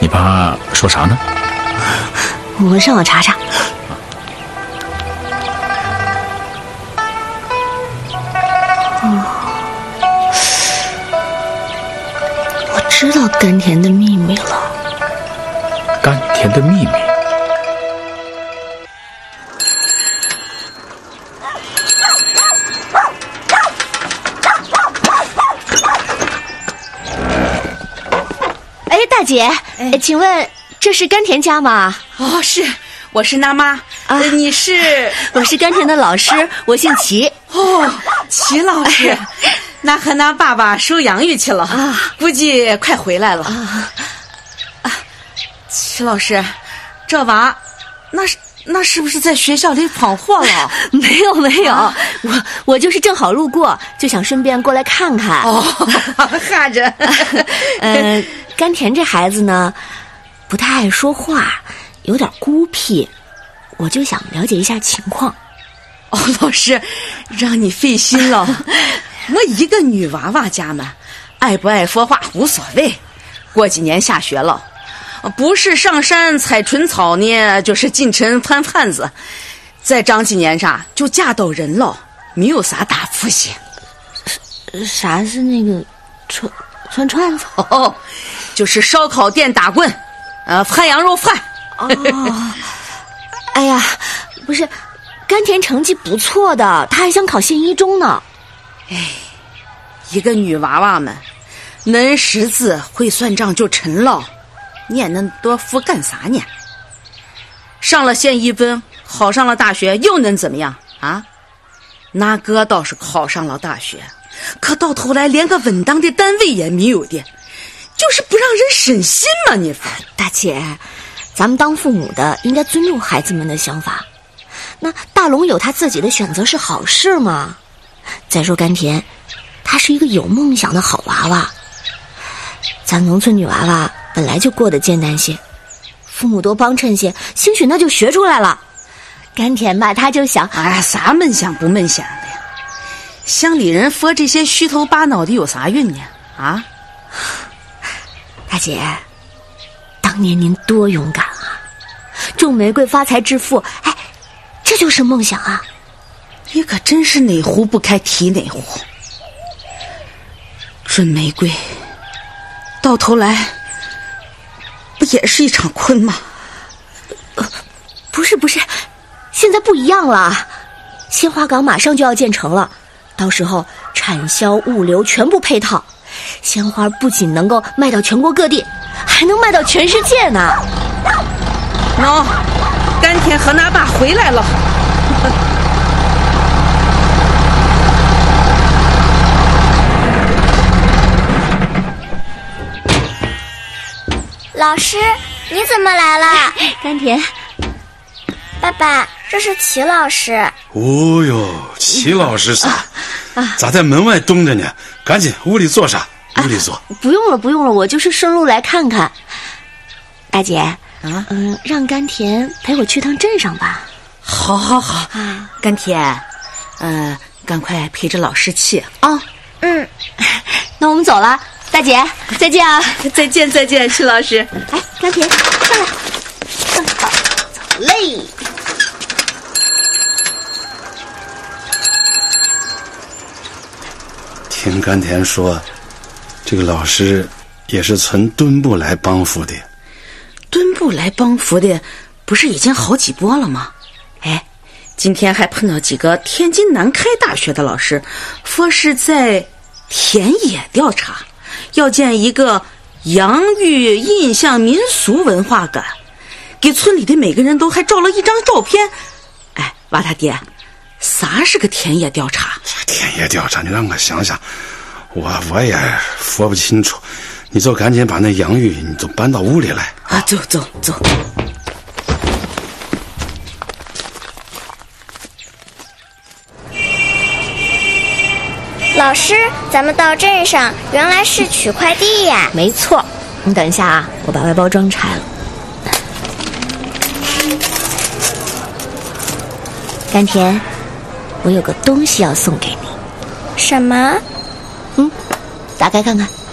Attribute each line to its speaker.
Speaker 1: 你爸说啥呢？
Speaker 2: 我上网查查。我知道甘甜的秘密了。
Speaker 1: 甘甜的秘密？
Speaker 2: 哎，大姐，请问这是甘甜家吗？
Speaker 3: 哦，是，我是娜妈。你是？
Speaker 2: 我是甘甜的老师，我姓齐。
Speaker 3: 哦，齐老师，那和那爸爸收养育去了啊，估计快回来了啊。齐老师，这娃，那是不是在学校里闯祸了？
Speaker 2: 没有，我就是正好路过，就想顺便过来看看。
Speaker 3: 哦，哈着。
Speaker 2: 甘甜这孩子呢，不太爱说话，有点孤僻，我就想了解一下情况。
Speaker 3: 哦，老师，让你费心了。我一个女娃娃家嘛，爱不爱说话无所谓。过几年下学了，不是上山采春草呢，就是进城翻贩子。再长几年就嫁到人了，没有啥大福气。
Speaker 2: 啥是那个串串子？
Speaker 3: 哦，就是烧烤店打棍，涮羊肉饭。
Speaker 2: 哦，哎呀，不是，甘甜成绩不错的，她还想考县一中呢。
Speaker 3: 哎，一个女娃娃们，能识字会算账就成了，念那么多书干啥呢？上了县一中，考上了大学，又能怎么样啊？那哥倒是考上了大学，可到头来连个稳当的单位也没有的，就是不让人省心嘛！你说，
Speaker 2: 大姐，咱们当父母的应该尊重孩子们的想法。那大龙有他自己的选择是好事吗？再说甘甜，她是一个有梦想的好娃娃。咱农村女娃娃本来就过得艰难些，父母多帮衬些，兴许那就学出来了。甘甜吧，她就想，
Speaker 3: 啥梦想不梦想的呀？乡里人说这些虚头巴脑的有啥用呢？啊，
Speaker 2: 大姐，当年您多勇敢啊！种玫瑰发财致富，这就是梦想啊！
Speaker 3: 你可真是哪壶不开提哪壶。种玫瑰，到头来不也是一场空吗？
Speaker 2: 不是，现在不一样了。鲜花岗马上就要建成了，到时候产销物流全部配套，鲜花不仅能够卖到全国各地，还能卖到全世界呢。
Speaker 3: 甘甜和那爸回来了。
Speaker 4: 老师，你怎么来了？
Speaker 2: 甘甜，
Speaker 4: 爸爸，这是齐老师。
Speaker 5: 哦哟，齐老师咋在门外蹲着呢？赶紧屋里坐上，屋里坐。
Speaker 2: 不用了，我就是顺路来看看。大姐，让甘甜陪我去趟镇上吧。
Speaker 3: 好甘甜，赶快陪着老师去啊。
Speaker 2: 那我们走了，大姐，再见啊！
Speaker 3: 再见，齐老师。
Speaker 2: 甘甜，上来，走嘞。
Speaker 5: 听甘甜说，这个老师也是从墩部来帮扶的。
Speaker 3: 墩部来帮扶的，不是已经好几波了吗？今天还碰到几个天津南开大学的老师，说是在田野调查，要建一个洋芋印象民俗文化馆，给村里的每个人都还照了一张照片。娃他爹，啥是个田野调查？
Speaker 5: 田野调查，你让我想想，我也说不清楚。你就赶紧把那洋芋你就搬到屋里来啊！
Speaker 3: 走。
Speaker 4: 老师，咱们到镇上原来是取快递呀。
Speaker 2: 没错，你等一下啊，我把外包装拆了。甘甜，我有个东西要送给你。
Speaker 4: 什么？
Speaker 2: 打开看看。